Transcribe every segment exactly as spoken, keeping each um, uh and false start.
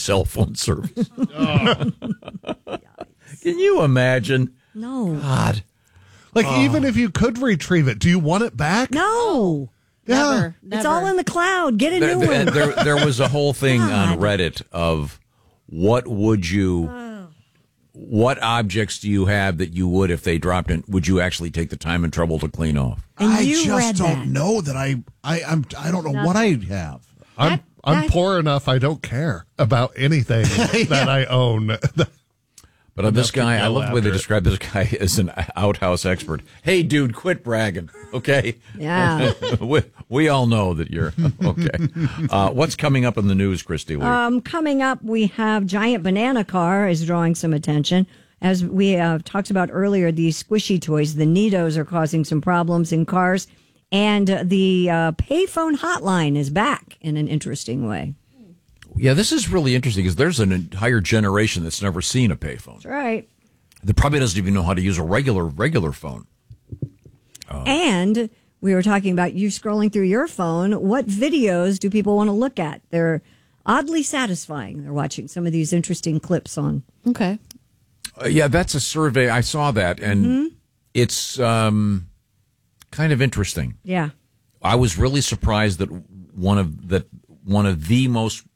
cell phone service. Oh. Can you imagine? No. God. Like, oh. even if you could retrieve it, do you want it back? No. Yeah. Never, It's never. all in the cloud. Get a There, new one. there, there was a whole thing God. on Reddit of what would you, Oh. what objects do you have that you would, if they dropped in, would you actually take the time and trouble to clean off? And I you just read don't that. know that I, I, I'm, I don't know what I have. I'm That- I'm that- poor enough. I don't care about anything that I own. But uh, this Enough to guy, I go love the way they after it. describe this guy as an outhouse expert. Hey, dude, quit bragging, okay? Yeah. we, we all know that you're okay. Uh, what's coming up in the news, Christy Lee? Um, coming up, we have Giant Banana Car is drawing some attention. As we uh, talked about earlier, these squishy toys, the Neatos, are causing some problems in cars. And uh, the uh, payphone hotline is back in an interesting way. Yeah, this is really interesting because there's an entire generation that's never seen a payphone. That's right. That probably doesn't even know how to use a regular, regular phone. Oh. And we were talking about you scrolling through your phone. What videos do people want to look at? They're oddly satisfying. They're watching some of these interesting clips on. Okay. Uh, yeah, that's a survey. I saw that, and mm-hmm. it's um, kind of interesting. Yeah. I was really surprised that one of that one of the most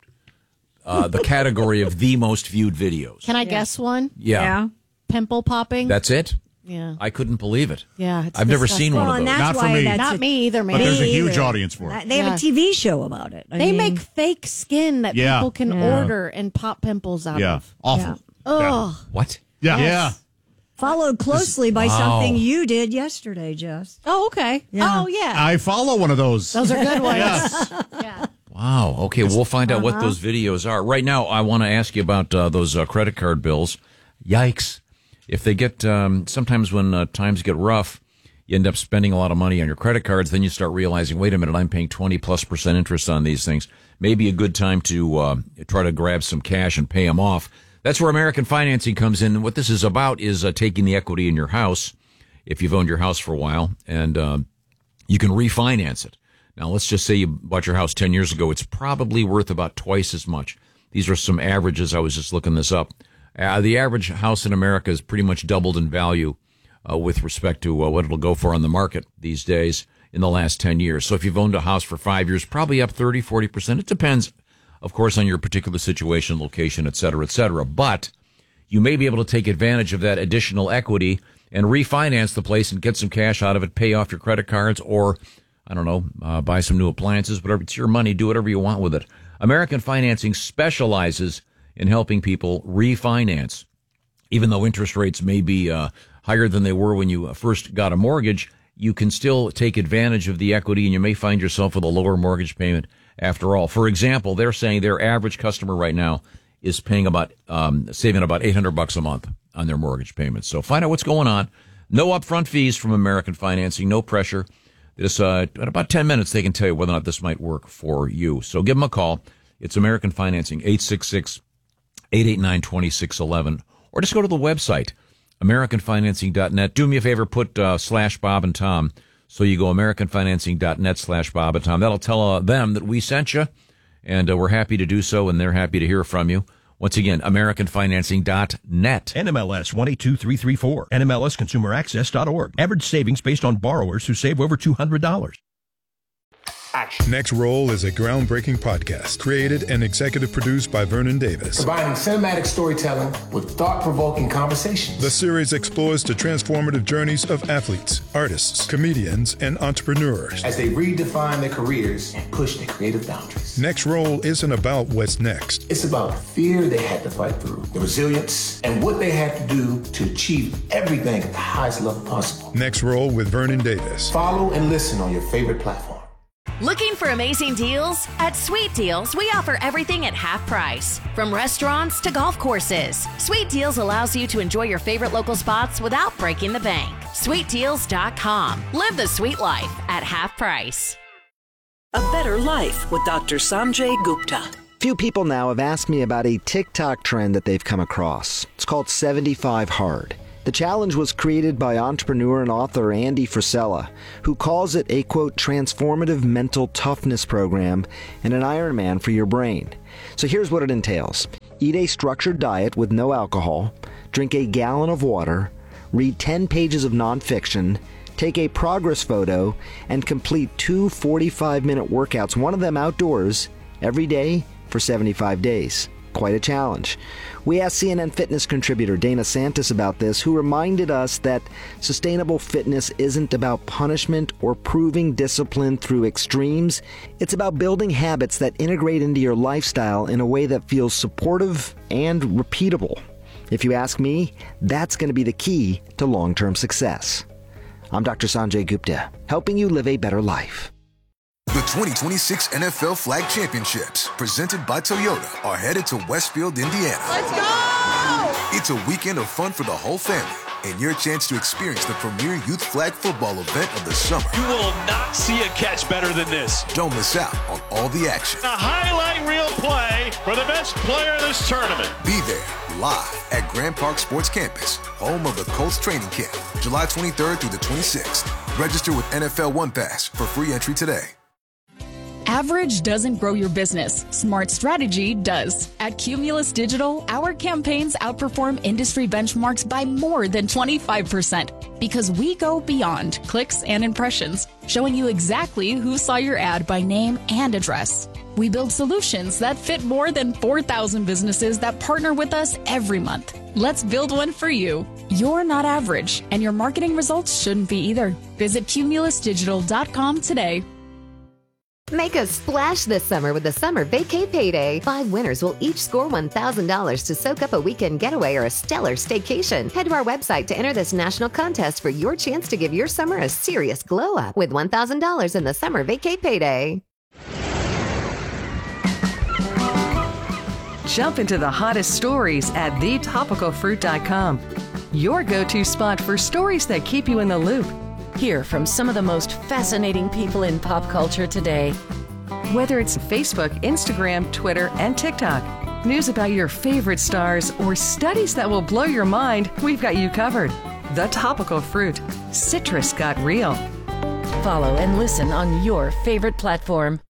uh, the category of the most viewed videos. Can I yeah. guess one? Yeah. yeah. Pimple popping? That's it? Yeah. I couldn't believe it. Yeah. It's I've never seen well, one of those. Not for me. That's Not a, me either, man. But there's a huge either. audience for it. They have yeah. a T V show about it. I they mean, make fake skin that Yeah. people can Yeah. order and pop pimples out Yeah. of. Awful. Yeah. Ugh. What? Yeah. Yes. Yeah. followed closely by Wow. something you did yesterday, Jess. Oh, okay. Yeah. Oh, yeah. I follow one of those. Those are good ones. Yes. Yeah. Wow. Okay, we'll find out what Uh-huh. those videos are. Right now, I want to ask you about uh, those uh, credit card bills. Yikes. If they get, um, sometimes when uh, times get rough, you end up spending a lot of money on your credit cards. Then you start realizing, wait a minute, I'm paying twenty plus percent interest on these things. Maybe a good time to uh, try to grab some cash and pay them off. That's where American Financing comes in. And what this is about is uh, taking the equity in your house, if you've owned your house for a while, and uh, you can refinance it. Now, let's just say you bought your house ten years ago. It's probably worth about twice as much. These are some averages. I was just looking this up. Uh, the average house in America is pretty much doubled in value uh, with respect to uh, what it'll go for on the market these days in the last ten years. So if you've owned a house for five years, probably up thirty, forty percent. It depends, of course, on your particular situation, location, et cetera, et cetera. But you may be able to take advantage of that additional equity and refinance the place and get some cash out of it, pay off your credit cards, or, I don't know, uh, buy some new appliances, whatever. It's your money. Do whatever you want with it. American Financing specializes in helping people refinance. Even though interest rates may be uh, higher than they were when you first got a mortgage, you can still take advantage of the equity, and you may find yourself with a lower mortgage payment after all. For example, they're saying their average customer right now is paying about, um, saving about eight hundred bucks a month on their mortgage payments. So find out what's going on. No upfront fees from American Financing, no pressure. This, uh, in about ten minutes, they can tell you whether or not this might work for you. So give them a call. It's American Financing, eight six six, eight eight nine, two six one one. Or just go to the website, american financing dot net. Do me a favor, put uh, slash Bob and Tom. So you go american financing dot net slash Bob and Tom. That'll tell uh, them that we sent you, and uh, we're happy to do so, and they're happy to hear from you. Once again, american financing dot net. N M L S one eight two three three four. N M L S consumer access dot org. Average savings based on borrowers who save over two hundred dollars. Action. Next Roll is a groundbreaking podcast created and executive produced by Vernon Davis. Combining cinematic storytelling with thought-provoking conversations. The series explores the transformative journeys of athletes, artists, comedians, and entrepreneurs as they redefine their careers and push their creative boundaries. Next Roll isn't about what's next. It's about the fear they had to fight through, the resilience, and what they had to do to achieve everything at the highest level possible. Next Roll with Vernon Davis. Follow and listen on your favorite platform. Looking for amazing deals? At Sweet Deals, we offer everything at half price. From restaurants to golf courses, Sweet Deals allows you to enjoy your favorite local spots without breaking the bank. sweet deals dot com. Live the sweet life at half price. A Better Life with Doctor Sanjay Gupta. Few people now have asked me about a TikTok trend that they've come across. It's called seventy-five hard. The challenge was created by entrepreneur and author Andy Frisella, who calls it a, quote, transformative mental toughness program and an Ironman for your brain. So here's what it entails. Eat a structured diet with no alcohol, drink a gallon of water, read ten pages of nonfiction, take a progress photo, and complete two forty-five minute workouts, one of them outdoors, every day for seventy-five days. Quite a challenge. We asked C N N Fitness contributor Dana Santis about this, who reminded us that sustainable fitness isn't about punishment or proving discipline through extremes. It's about building habits that integrate into your lifestyle in a way that feels supportive and repeatable. If you ask me, that's going to be the key to long-term success. I'm Doctor Sanjay Gupta, helping you live a better life. The twenty twenty-six N F L Flag Championships, presented by Toyota, are headed to Westfield, Indiana. Let's go! It's a weekend of fun for the whole family and your chance to experience the premier youth flag football event of the summer. You will not see a catch better than this. Don't miss out on all the action. A highlight reel play for the best player of this tournament. Be there live at Grand Park Sports Campus, home of the Colts training camp, July twenty-third through the twenty-sixth. Register with N F L One Pass for free entry today. Average doesn't grow your business. Smart strategy does. At Cumulus Digital, our campaigns outperform industry benchmarks by more than twenty-five percent because we go beyond clicks and impressions, showing you exactly who saw your ad by name and address. We build solutions that fit more than four thousand businesses that partner with us every month. Let's build one for you. You're not average, and your marketing results shouldn't be either. Visit cumulus digital dot com today. Make a splash this summer with the Summer Vacay Payday. Five winners will each score one thousand dollars to soak up a weekend getaway or a stellar staycation. Head to our website to enter this national contest for your chance to give your summer a serious glow up with one thousand dollars in the Summer Vacay Payday. Jump into the hottest stories at the topical fruit dot com. Your go-to spot for stories that keep you in the loop. Hear from some of the most fascinating people in pop culture today. Whether it's Facebook, Instagram, Twitter, and TikTok, news about your favorite stars, or studies that will blow your mind, we've got you covered. The Topical Fruit. Citrus got real. Follow and listen on your favorite platform.